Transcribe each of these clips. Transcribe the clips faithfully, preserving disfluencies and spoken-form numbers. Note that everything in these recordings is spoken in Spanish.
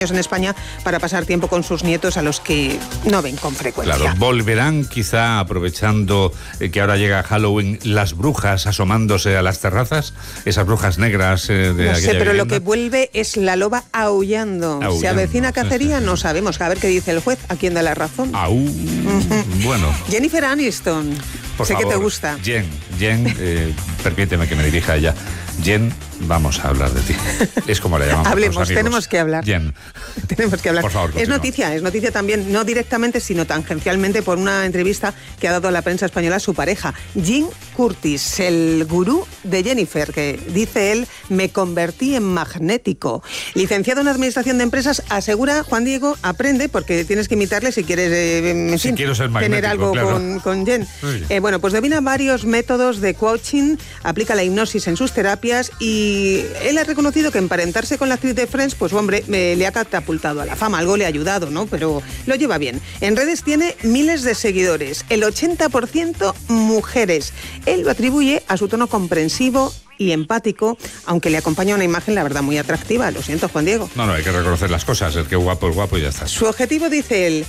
en España para pasar tiempo con sus nietos a los que no ven con frecuencia. Claro, volverán quizá aprovechando eh, que ahora llega Halloween las brujas asomándose a las terrazas, esas brujas negras eh, de No aquella sé, pero vivienda. lo que vuelve es la loba aullando. Aullando, ¿Se avecina cacería? sí, sí. No sabemos. A ver qué dice el juez, a quién da la razón. Au, bueno. Jennifer Aniston, Por sé favor, que te gusta. Jen, Jen, eh, permíteme que me dirija a ella. Jen, vamos a hablar de ti. Es como la llamamos. Hablemos, los amigos. tenemos que hablar. Jen. Tenemos que hablar. Por favor, es continúa. noticia, es noticia también, no directamente, sino tangencialmente por una entrevista que ha dado a la prensa española su pareja, Jim Curtis, el gurú de Jennifer, que dice él, me convertí en magnético. Licenciado en Administración de Empresas, asegura, Juan Diego, aprende, porque tienes que imitarle si quieres eh, en Si fin, quiero ser tener magnético, algo claro. con, con Jen. Eh, bueno, pues domina varios métodos de coaching, aplica la hipnosis en sus terapias y él ha reconocido que emparentarse con la actriz de Friends, pues hombre, eh, le ha catapultado a la fama, algo le ha ayudado, ¿no? Pero lo lleva bien. En redes tiene miles de seguidores, el ochenta por ciento mujeres. Él lo atribuye a su tono comprensivo y empático, aunque le acompaña una imagen, la verdad, muy atractiva. Lo siento, Juan Diego. No, no, hay que reconocer las cosas. El que es guapo es guapo y ya está. Su objetivo, dice él,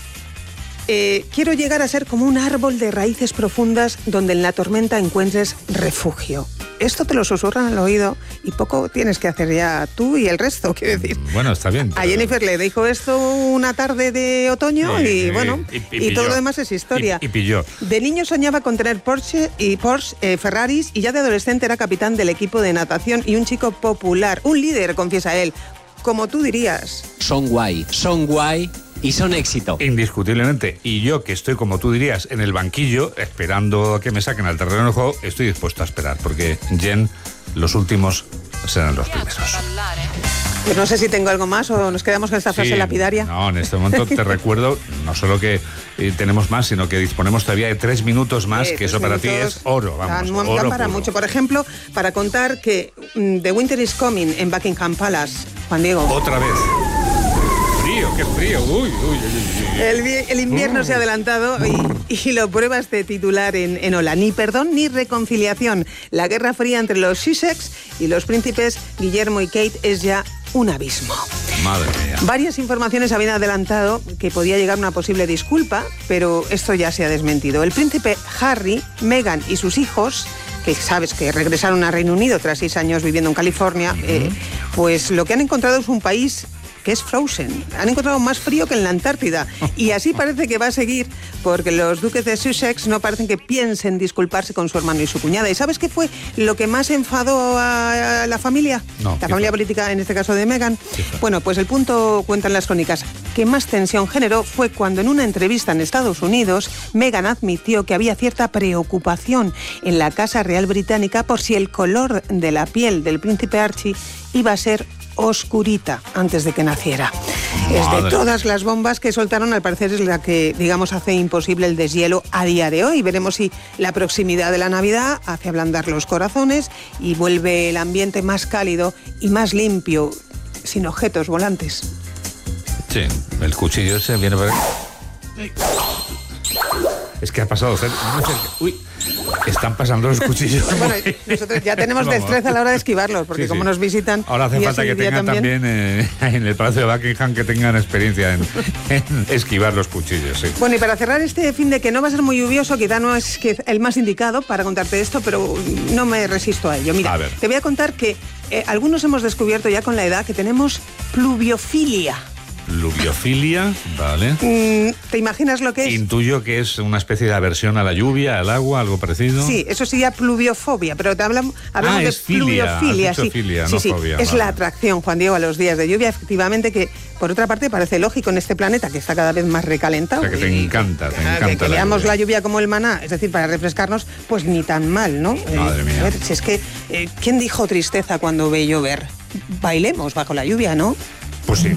eh, quiero llegar a ser como un árbol de raíces profundas donde en la tormenta encuentres refugio. Esto te lo susurran al oído y poco tienes que hacer ya tú y el resto, quiero decir. Bueno, está bien. A pero... Jennifer le dijo esto una tarde de otoño Sí, y, y, bueno, y, y, y todo lo demás es historia. Y, y pilló. De niño soñaba con tener Porsche y Porsche, eh, Ferraris, y ya de adolescente era capitán del equipo de natación y un chico popular, un líder, confiesa él, como tú dirías. Son guay, son guay y son éxito. Indiscutiblemente. Y yo, que estoy, como tú dirías, en el banquillo, esperando a que me saquen al terreno del juego, estoy dispuesto a esperar, porque Jen, los últimos serán los primeros. Pues no sé si tengo algo más o nos quedamos con esta frase Sí, lapidaria. No, en este momento te recuerdo, no solo que eh, tenemos más, sino que disponemos todavía de tres minutos más, Eh, que eso tres para ti minutos es oro, vamos, dan, oro dan para puro. mucho. Por ejemplo, para contar que mm, The Winter is Coming en Buckingham Palace, Juan Diego. Otra vez. Frío, qué frío. Uy, uy, uy, uy. El, vi- el invierno Uh. se ha adelantado y, y lo prueba este titular en, en Hola. Ni perdón ni reconciliación. La guerra fría entre los Sussex y los príncipes Guillermo y Kate es ya un abismo. Madre mía. Varias informaciones habían adelantado que podía llegar una posible disculpa, pero esto ya se ha desmentido. El príncipe Harry, Meghan y sus hijos, que sabes que regresaron a Reino Unido tras seis años viviendo en California, uh-huh. eh, pues lo que han encontrado es un país que es frozen. Han encontrado más frío que en la Antártida. Y así parece que va a seguir, porque los duques de Sussex no parecen que piensen disculparse con su hermano y su cuñada. ¿Y sabes qué fue lo que más enfadó a la familia? No, la familia fue? política, en este caso de Meghan. Bueno, pues el punto, cuentan las crónicas, que más tensión generó fue cuando en una entrevista en Estados Unidos, Meghan admitió que había cierta preocupación en la Casa Real Británica por si el color de la piel del príncipe Archie iba a ser oscurita antes de que naciera. Madre. Es de todas las bombas que soltaron, al parecer es la que, digamos, hace imposible el deshielo a día de hoy. Veremos si la proximidad de la Navidad hace ablandar los corazones y vuelve el ambiente más cálido y más limpio, sin objetos volantes. Sí, el cuchillo se viene por aquí. Es que ha pasado cerca. Uy, están pasando los cuchillos. Bueno, nosotros ya tenemos Vamos. destreza a la hora de esquivarlos, porque Sí, sí. como nos visitan... Ahora hace día falta sí, que día tengan también, eh, en el Palacio de Buckingham, que tengan experiencia en, en esquivar los cuchillos. Sí. Bueno, y para cerrar este fin de que no va a ser muy lluvioso, quizá no es que el más indicado para contarte esto, pero no me resisto a ello. Mira, A ver. te voy a contar que eh, algunos hemos descubierto ya con la edad que tenemos pluviofilia. Pluviofilia, vale. Mm, ¿Te imaginas lo que es? Intuyo que es una especie de aversión a la lluvia, al agua, algo parecido. Sí, eso sería pluviofobia, pero te hablamos, hablamos Ah, de es filia, pluviofilia. has dicho Sí, filia, sí, no sí. fobia, Es vale. la atracción, Juan Diego, a los días de lluvia, efectivamente, que por otra parte parece lógico en este planeta que está cada vez más recalentado. O sea, que te Y- encanta, te Ah, encanta Que, que la veamos lluvia. la lluvia como el maná, es decir, para refrescarnos, pues ni tan mal, ¿no? Madre Eh, mía. A ver, si es que, eh, ¿quién dijo tristeza cuando ve llover? Bailemos bajo la lluvia, ¿no? Pues sí.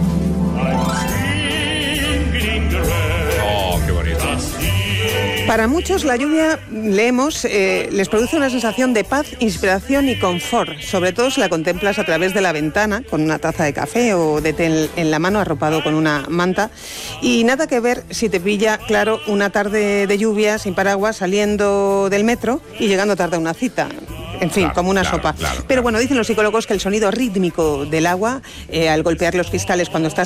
Oh, qué bonito. Para muchos la lluvia, leemos, eh, les produce una sensación de paz, inspiración y confort. Sobre todo si la contemplas a través de la ventana, con una taza de café o de té en, en la mano, arropado con una manta. Y nada que ver si te pilla, claro, una tarde de lluvia, sin paraguas, saliendo del metro y llegando tarde a una cita. en fin, claro, como una claro, sopa. claro, Pero claro. bueno, dicen los psicólogos que el sonido rítmico del agua, eh, al golpear los cristales cuando estás